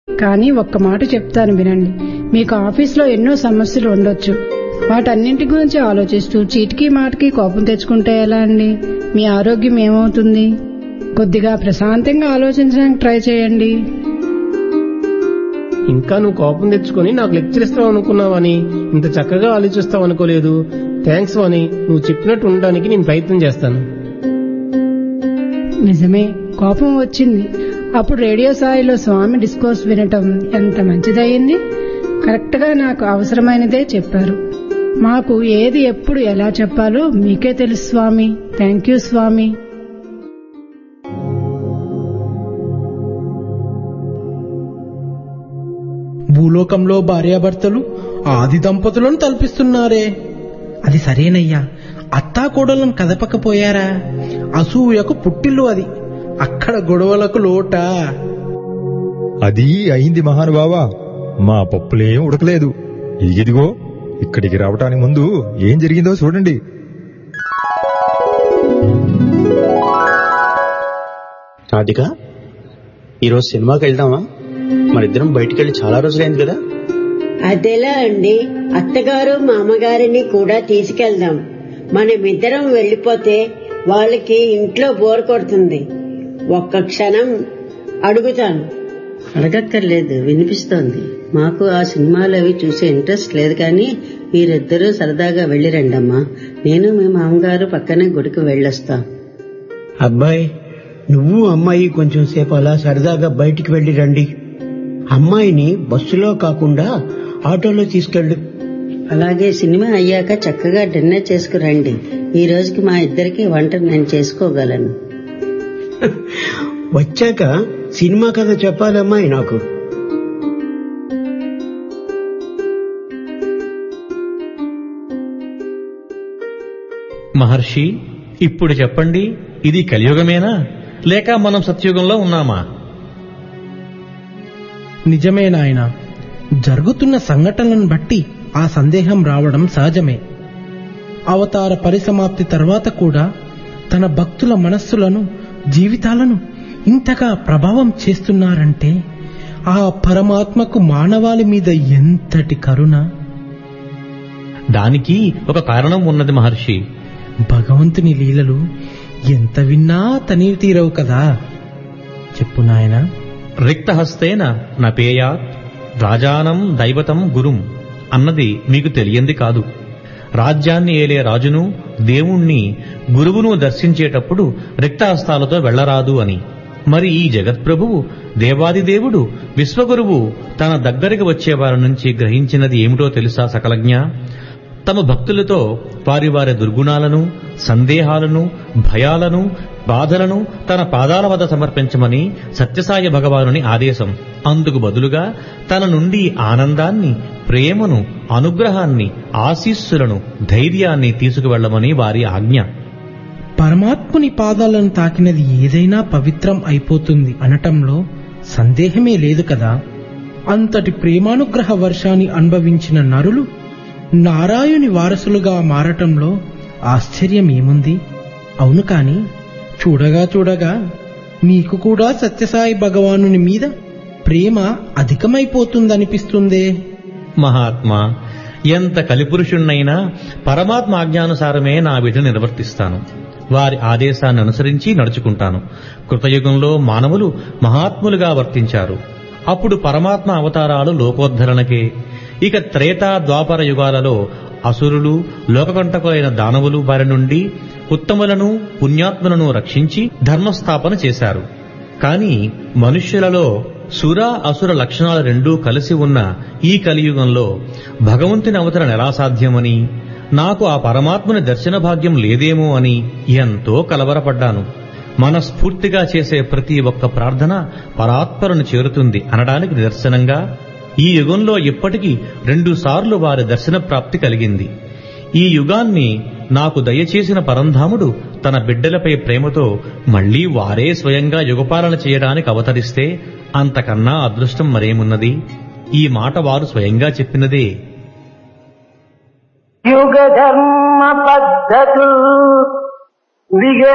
కానీ ఒక్క మాట చెప్తాను వినండి. మీకు ఆఫీస్లో ఎన్నో సమస్యలు ఉండొచ్చు. వాటన్నింటి గురించి ఆలోచిస్తూ చీటికి మాటికి కోపం తెచ్చుకుంటే ఎలా అండి? మీ ఆరోగ్యం ఏమవుతుంది? కొద్దిగా ప్రశాంతంగా ఆలోచించడానికి ట్రై చేయండి. ఇంకా నువ్వు కోపం తెచ్చుకొని నాకు లెక్చర్ ఇస్తావు అనుకున్నావని, ఇంత చక్కగా ఆలోచిస్తావు అనుకోలేదు. థ్యాంక్స్ అని నువ్వు చెప్పినట్టు ఉండడానికి నేను ప్రయత్నం చేస్తాను. నిజమే, కోపం వచ్చింది. అప్పుడు రేడియో సాయిలో స్వామి డిస్కోర్స్ వినటం ఎంత మంచిదయ్యింది. కరెక్ట్ గా నాకు అవసరమైనదే చెప్పారు. మాకు ఏది ఎప్పుడు ఎలా చెప్పాలో మీకే తెలుసు స్వామి. థ్యాంక్ యూ స్వామి. భూలోకంలో భార్యాభర్తలు ఆది దంపతులను తలపిస్తున్నారే. అది సరేనయ్యా, అత్తాకోడలను కదపకపోయారా? అసూయకు పుట్టిల్లు అది. అక్కడ గొడవలకు లోటా? అది అయింది మహానుభావా. మా పప్పులేం ఉడకలేదు. ఇదిగో ఇక్కడికి రావటానికి ముందు ఏం జరిగిందో చూడండి. రాధిక, ఈరోజు సినిమాకి వెళ్దామా? మనిద్దరం బయటికి వెళ్ళి చాలా రోజులైంది కదా. అదెలా అండి? అత్తగారు మామగారిని కూడా తీసుకెళ్దాం. మనమిద్దరం వెళ్లిపోతే వాళ్ళకి ఇంట్లో బోర్ కొడుతుంది. ఒక్క క్షణం అడుగుతాను. అడగక్కర్లేదు, వినిపిస్తోంది. మాకు ఆ సినిమాలు అవి చూసే ఇంట్రెస్ట్ లేదు, కానీ మీరిద్దరూ సరదాగా వెళ్లి రండమ్మా. నేను మీ మామగారు పక్కనే గుడికి వెళ్ళొస్తాం. అబ్బాయి, నువ్వు అమ్మాయి కొంచెం సేపు అలా సరదాగా బయటికి వెళ్లి రండి. అమ్మాయిని బస్సులో కాకుండా ఆటోలో తీసుకెళ్ళు. అలాగే, సినిమా అయ్యాక చక్కగా డిన్నర్ చేసుకురండి. ఈ రోజుకి మా ఇద్దరికి వంట నేను చేసుకోగలను. వచ్చాక సినిమా కథ చెప్పాలమ్మాయి నాకు. మహర్షి, ఇప్పుడు చెప్పండి, ఇది కలియుగమేనా లేక మనం సత్యుగంలో ఉన్నామా? నిజమే నాయనా. జరుగుతున్న సంఘటనలను బట్టి ఆ సందేహం రావడం సహజమే. అవతార పరిసమాప్తి తర్వాత కూడా తన భక్తుల మనస్సులను, జీవితాలను ఇంతగా ప్రభావం చేస్తున్నారంటే ఆ పరమాత్మకు మానవాళి మీద ఎంతటి కరుణ! దానికి ఒక కారణం ఉన్నది మహర్షి. భగవంతుని లీలలు ఎంత విన్నా తనివి తీరవు కదా. చెప్పు నాయనా. రిక్తహస్తేన నపేయాత్ రాజానం దైవతం గురుం అన్నది మీకు తెలియంది కాదు. రాజ్యాన్ని ఏలే రాజును, దేవుణ్ణి, గురువును దర్శించేటప్పుడు రిక్తహస్తాలతో వెళ్లరాదు అని. మరి ఈ జగత్ప్రభువు, దేవాదిదేవుడు, విశ్వగురువు తన దగ్గరికి వచ్చేవారి నుంచి గ్రహించినది ఏమిటో తెలుసా సకలజ్ఞ? తమ భక్తులతో వారి వారి దుర్గుణాలను, సందేహాలను, భయాలను, బాధలను తన పాదాల వద్ద సమర్పించమని సత్యసాయి భగవానుని ఆదేశం. అందుకు బదులుగా తన నుండి ఆనందాన్ని, ప్రేమను, అనుగ్రహాన్ని, ఆశీస్సులను, ధైర్యాన్ని తీసుకువెళ్లమని వారి ఆజ్ఞ. పరమాత్ముని పాదాలను తాకినది ఏదైనా పవిత్రం అయిపోతుంది అనటంలో సందేహమే లేదు కదా. అంతటి ప్రేమానుగ్రహ వర్షాన్ని అనుభవించిన నరులు నారాయణుని వారసులుగా మారటంలో ఆశ్చర్యం ఏముంది? అవును, కాని చూడగా చూడగా మీకు కూడా సత్యసాయి భగవానుని మీద ప్రేమ అధికమైపోతుందనిపిస్తుందే. మహాత్మా, ఎంత కలిపురుషుణ్ణైనా పరమాత్మ ఆజ్ఞానుసారమే నా విధిని నిర్వర్తిస్తాను. వారి ఆదేశాన్ని అనుసరించి నడుచుకుంటాను. కృతయుగంలో మానవులు మహాత్ములుగా వర్తించారు. అప్పుడు పరమాత్మ అవతారాలు లోకోద్ధరణకే. ఇక త్రేతా ద్వాపర యుగాలలో అసురులు, లోకకంటకులైన దానవులు వారి నుండి ఉత్తములను, పుణ్యాత్ములను రక్షించి ధర్మస్థాపన చేశారు. కాని మనుష్యులలో సుర, అసుర లక్షణాలు రెండూ కలిసి ఉన్న ఈ కలియుగంలో భగవంతుని అవతరణ ఎలా సాధ్యమని, నాకు ఆ పరమాత్ముని దర్శన భాగ్యం లేదేమో అని ఎంతో కలవరపడ్డాను. మనస్ఫూర్తిగా చేసే ప్రతి ఒక్క ప్రార్థన పరాత్పరుని చేరుతుంది అనడానికి నిదర్శనంగా ఈ యుగంలో ఇప్పటికీ 2 సార్లు వారి దర్శన ప్రాప్తి కలిగింది. ఈ యుగాన్ని నాకు దయచేసిన పరంధాముడు తన బిడ్డలపై ప్రేమతో మళ్లీ వారే స్వయంగా యుగపాలన చేయడానికి అవతరిస్తే అంతకన్నా అదృష్టం మరేమున్నది? ఈ మాట వారు స్వయంగా చెప్పినదే. యుగ ధర్మ పద్ధతులు